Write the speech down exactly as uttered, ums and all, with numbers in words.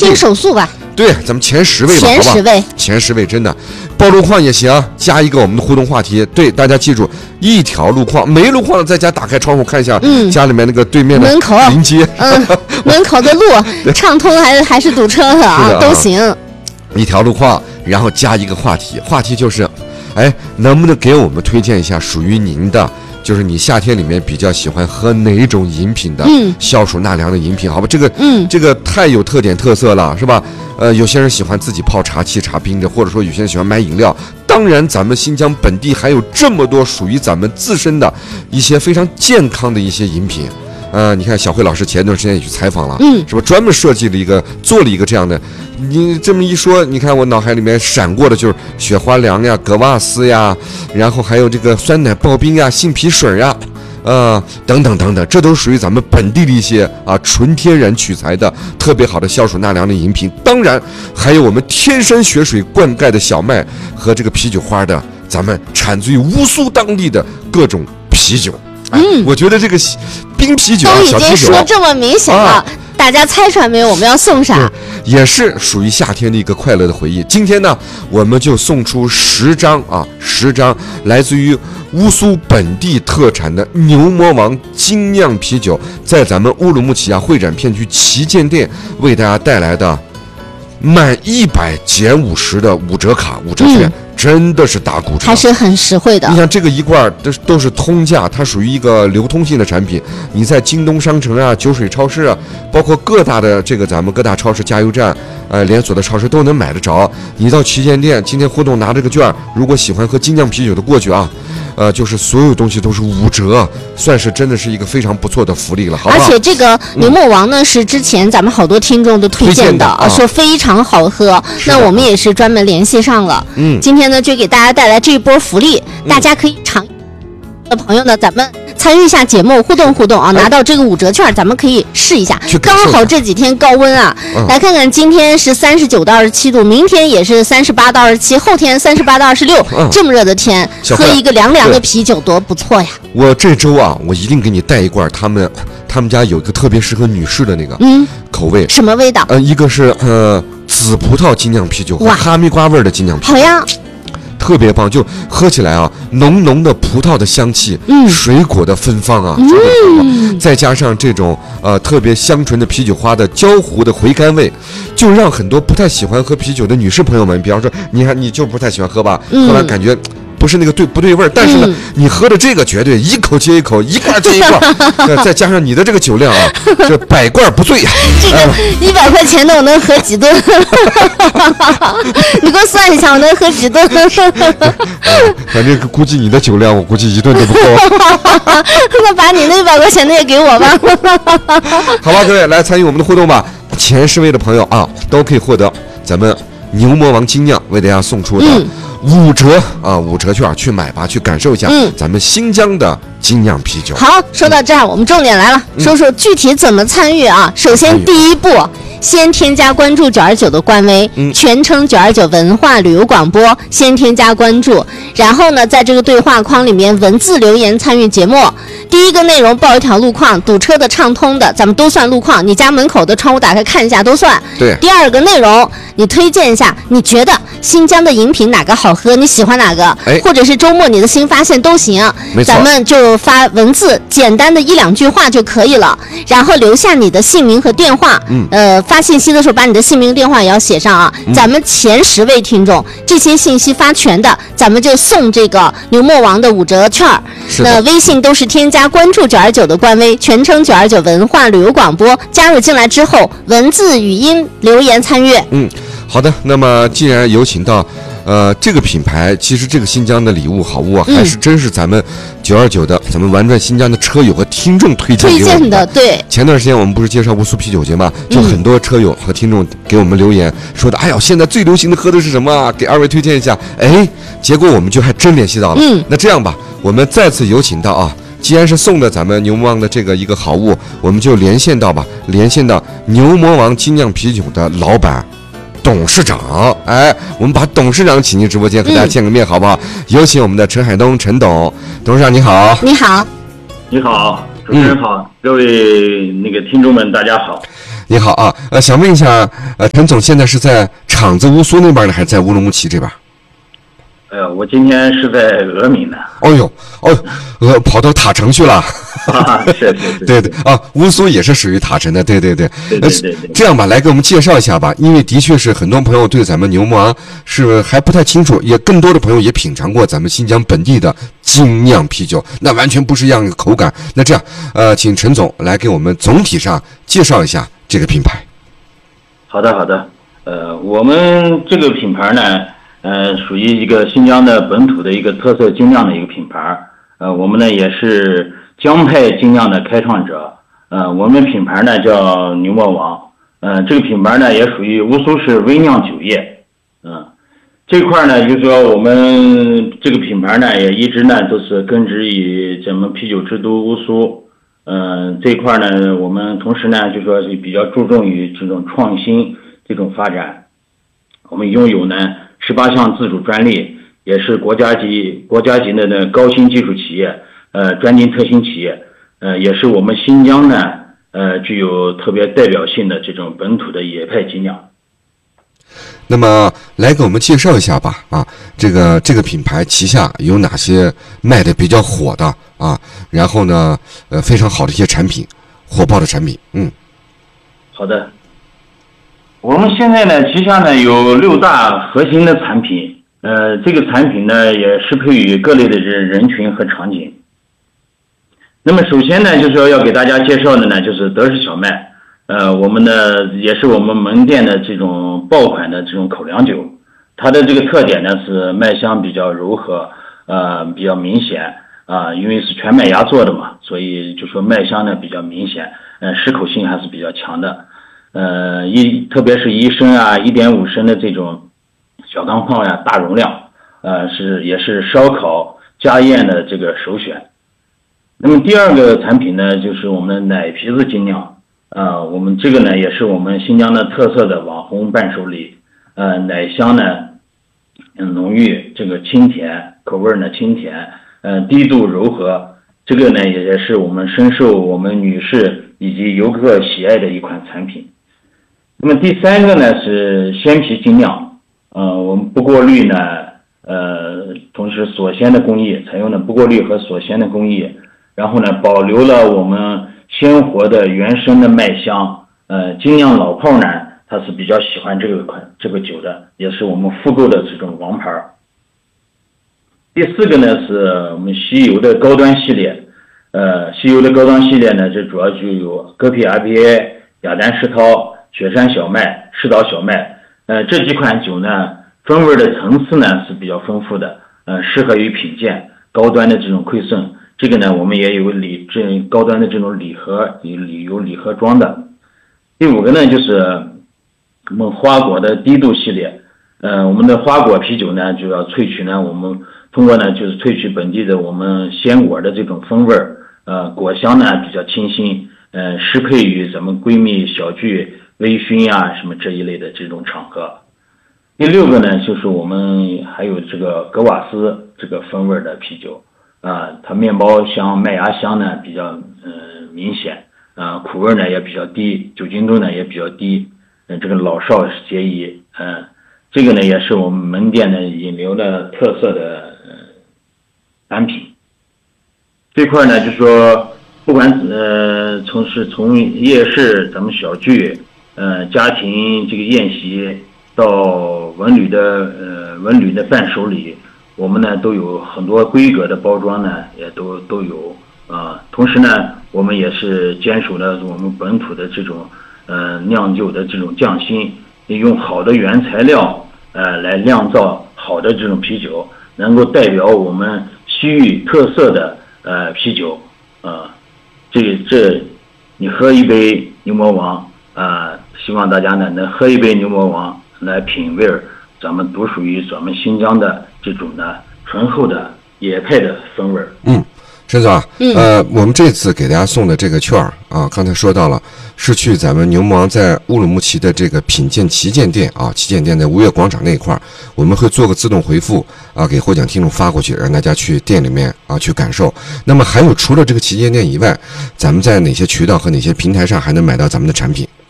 听手速吧。 对，咱们前十位吧， 前十位， 前十位真的，报路况也行，加一个我们的互动话题。对，大家记住，一条路况，没路况在家打开窗户看一下，嗯，家里面那个对面的门口临街， 嗯，门口的路畅通还是还是堵车的啊，都行。 一条路况，然后加一个话题，话题就是，哎，能不能给我们推荐一下属于您的？就是你夏天里面比较喜欢喝哪种饮品的，嗯，消暑纳凉的饮品，好吧？这个，嗯，这个太有特点特色了，是吧？呃，有些人喜欢自己泡茶沏茶冰的，或者说有些人喜欢买饮料。当然，咱们新疆本地还有这么多属于咱们自身的一些非常健康的一些饮品。呃，你看小慧老师前段时间也去采访了，嗯，是吧？专门设计了一个，做了一个这样的。你这么一说，你看我脑海里面闪过的就是雪花凉呀、格瓦斯呀，然后还有这个酸奶刨冰呀、杏皮水呀，呃，等等等等，这都属于咱们本地的一些啊纯天然取材的特别好的消暑纳凉的饮品。当然，还有我们天山雪水灌溉的小麦和这个啤酒花的，咱们产自于乌苏当地的各种啤酒。嗯，我觉得这个冰啤酒、啊、 都已经说这么明显了、啊，大家猜出来没有？我们要送啥？ 也是属于夏天的一个快乐的回忆。今天呢，我们就送出十张啊，十张来自于乌苏本地特产的牛魔王精酿啤酒，在咱们乌鲁木齐啊会展片区旗舰店为大家带来的满一百减五十的五折卡、五折券。嗯，真的是打骨折， 还是很实惠的。 你像这个一罐都都是通价，它属于一个流通性的产品。你在京东商城啊、酒水超市啊，包括各大的这个咱们各大超市、加油站、呃连锁的超市都能买得着。你到旗舰店，今天互动拿这个券，如果喜欢喝精酿啤酒的过去啊，呃，就是所有东西都是五折，算是真的是一个非常不错的福利了，好不好？ 而且这个牛魔王呢、嗯、是之前咱们好多听众都推荐的，啊，说非常好喝。那我们也是专门联系上了，嗯，今天呢就给大家带来这一波福利，嗯、大家可以尝的朋友呢，咱们参与一下节目，互动互动啊，拿到这个五折券，咱们可以试一下。刚好这几天高温啊，嗯、来看看今天是三十九到二十七度，明天也是三十八到二十七，后天三十八到二十六，这么热的天，喝一个凉凉的啤酒多不错呀！ 我这周啊，我一定给你带一罐他们他们家有一个特别适合女士的那个嗯口味， 什么味道？ 呃，一个是呃紫葡萄精酿啤酒和哈密瓜味的精酿啤酒， 好呀。 特别棒，就喝起来啊，浓浓的葡萄的香气，嗯，水果的芬芳啊，嗯，再加上这种呃特别香醇的啤酒花的焦糊的回甘味，就让很多不太喜欢喝啤酒的女士朋友们，比方说你看你就不太喜欢喝吧，嗯、后来感觉不是那个对不对味儿，但是呢、嗯，你喝的这个绝对一口接一口，一罐接一罐，呃、再加上你的这个酒量啊，这百罐不醉呀、啊。 这个一百块钱的我能喝几顿？你给我算一下，我能喝几顿？ 反正估计你的酒量，我估计一顿都不够。 那把你那一百块钱的也给我吧。 好吧，各位来参与我们的互动吧。前十位的朋友啊，都可以获得咱们牛魔王精酿为大家送出的。嗯五折啊，五折券去买吧，去感受一下咱们新疆的精酿啤酒。 嗯、好，说到这儿，我们重点来了，嗯、说说具体怎么参与啊。首先，第一步，先添加关注九二九的官微，嗯、全称九二九文化旅游广播，先添加关注，然后呢，在这个对话框里面文字留言参与节目。第一个内容报一条路况，堵车的、畅通的，咱们都算路况。你家门口的窗户打开看一下都算。 对。 第二个内容，你推荐一下，你觉得新疆的饮品哪个好喝？你喜欢哪个？哎，或者是周末你的新发现都行。 没错。 咱们就发文字，简单的一两句话就可以了，然后留下你的姓名和电话。嗯。呃，发信息的时候把你的姓名、电话也要写上啊。嗯、咱们前十位听众，这些信息发全的，咱们就送这个牛魔王的五折券。 是。 那微信都是添加关注九二九的官微，全称九二九文化旅游广播，加入进来之后，文字、语音留言参与。 嗯，好的。那么既然有请到呃这个品牌，其实这个新疆的礼物好物啊，嗯、还是真是咱们九二九的咱们玩转新疆的车友和听众推荐给我们的。推荐的， 对。 前段时间我们不是介绍乌苏啤酒节嘛，就很多车友和听众给我们留言、嗯、说的，哎呀，现在最流行的喝的是什么啊？给二位推荐一下。哎，结果我们就还真联系到了。嗯，那这样吧，我们再次有请到啊。既然是送的咱们牛魔王的这个一个好物，我们就连线到吧，连线到牛魔王精酿啤酒的老板董事长。哎，我们把董事长请进直播间和大家见个面，好不好？嗯、有请我们的陈海东陈董董事长，你好。 你好， 你好，主持人好，嗯、各位那个听众们，大家好。 你好啊，呃，想问一下，呃，陈总现在是在厂子乌苏那边呢，还是在乌鲁木齐这边？ 呃，我今天是在峨眉呢。 哦呦，哦，呃，跑到塔城去了。 啊、是是是。 对对啊，乌苏也是属于塔城的，对对对。 对对对对。 这样吧，来给我们介绍一下吧，因为的确是很多朋友对咱们牛魔王是还不太清楚，也更多的朋友也品尝过咱们新疆本地的精酿啤酒，那完全不是一样的口感。那这样，呃，请陈总来给我们总体上介绍一下这个品牌。 好的好的，呃，我们这个品牌呢。呃，属于一个新疆的本土的一个特色精酿的一个品牌。呃，我们呢也是江派精酿的开创者。呃，我们品牌呢叫牛魔王。呃，这个品牌呢也属于乌苏市微酿酒业。嗯、呃，这块呢就是说我们这个品牌呢也一直呢都是根植于咱们啤酒之都乌苏。嗯、呃，这一块呢我们同时呢就说是比较注重于这种创新这种发展。我们拥有呢十八项自主专利，也是国家级国家级的呢高新技术企业，呃，专精特新企业，呃，也是我们新疆呢，呃，具有特别代表性的这种本土的野派精酿。 那么，来给我们介绍一下吧，啊，这个这个品牌旗下有哪些卖的比较火的啊？然后呢，呃，非常好的一些产品，火爆的产品，嗯， 好的。我们现在呢，旗下呢有六大核心的产品，呃，这个产品呢也适配于各类的人人群和场景。那么首先呢，就是说要给大家介绍的呢，就是德式小麦，呃，我们的也是我们门店的这种爆款的这种口粮酒，它的这个特点呢是麦香比较柔和，呃，比较明显啊、呃，因为是全麦芽做的嘛，所以就说麦香呢比较明显，呃，适口性还是比较强的。呃，一特别是一升啊、一点五升的这种小钢炮呀、大容量，呃，是也是烧烤家宴的这个首选。那么第二个产品呢，就是我们的奶皮子精酿，呃，我们这个呢也是我们新疆的特色的网红伴手礼，呃，奶香呢，嗯，浓郁，这个清甜，口味呢清甜，呃，低度柔和，这个呢也是我们深受我们女士以及游客喜爱的一款产品。那么第三个呢是鲜皮精酿，呃，我们不过滤呢，呃，同时锁鲜的工艺，采用了不过滤和锁鲜的工艺，然后呢保留了我们鲜活的原生的麦香，呃，精酿老炮呢，他是比较喜欢这个款这个酒的，也是我们复购的这种王牌。第四个呢是我们西游的高端系列，呃，西游的高端系列呢，这主要就有戈壁 I P A、雅丹世涛、雪山小麦、赤岛小麦，呃，这几款酒呢，风味的层次呢是比较丰富的，呃，适合于品鉴高端的这种馈赠。这个呢，我们也有礼这高端的这种礼盒，有礼有礼盒装的。第五个呢，就是我们花果的低度系列，呃，我们的花果啤酒呢，就要萃取呢，我们通过呢，就是萃取本地的我们鲜果的这种风味，呃，果香呢比较清新，呃，适配于咱们闺蜜小聚、微醺啊什么这一类的这种场合。第六个呢，就是我们还有这个格瓦斯这个风味的啤酒，啊、呃，它面包香、麦芽香呢比较呃明显，啊、呃，苦味呢也比较低，酒精度呢也比较低，呃，这个老少皆宜，嗯、呃，这个呢也是我们门店的引流的特色的呃产品。这块呢就是说，不管呃从是从夜市咱们小聚，呃家庭这个宴席到文旅的呃文旅的伴手礼，我们呢都有很多规格的包装呢，也都都有啊、呃。同时呢，我们也是坚守了我们本土的这种呃酿酒的这种匠心，用好的原材料呃来酿造好的这种啤酒，能够代表我们西域特色的呃啤酒啊、呃。这这，你喝一杯牛魔王啊、呃，希望大家呢能喝一杯牛魔王来品味咱们独属于咱们新疆的这种呢醇厚的野派的风味。 嗯，陈总啊，嗯、呃，我们这次给大家送的这个券儿啊，刚才说到了，是去咱们牛魔王在乌鲁木齐的这个品鉴旗舰店啊，旗舰店在吴越广场那一块儿，我们会做个自动回复啊，给获奖听众发过去，让大家去店里面啊去感受。那么还有除了这个旗舰店以外，咱们在哪些渠道和哪些平台上还能买到咱们的产品？